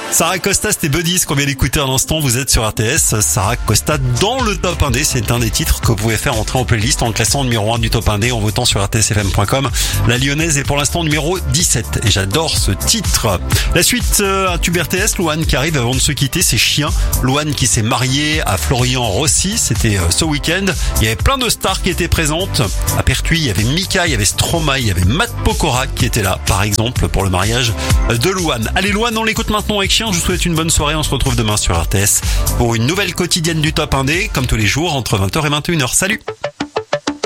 Sarah Costa, c'était Buddies qu'on vient d'écouter à l'instant. Vous êtes sur RTS. Sarah Costa dans le top 1D. C'est un des titres que vous pouvez faire entrer en playlist en classant numéro 1 du top 1D en votant sur rtsfm.com. La Lyonnaise est pour l'instant numéro 17. Et j'adore ce titre. La suite, un tube RTS. Louane qui arrive avant de se quitter. C'est Chien. Louane qui s'est mariée à Florian Rossi. C'était ce week-end. Il y avait plein de stars qui étaient présentes. À Pertuis, il y avait Mika, il y avait Stromae, il y avait Matt Pokora qui était là, par exemple, pour le mariage de Louane. Allez, Louane, on l'écoute maintenant avec Chien. Je vous souhaite une bonne soirée. On se retrouve demain sur RTS pour une nouvelle quotidienne du Top 1D, comme tous les jours, entre 20h et 21h. Salut!